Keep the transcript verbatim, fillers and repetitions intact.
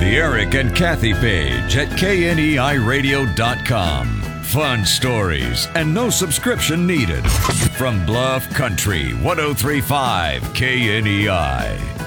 the Eric and Kathy page at K N E I radio dot com. Fun stories and no subscription needed. From Bluff Country one oh three point five K N E I.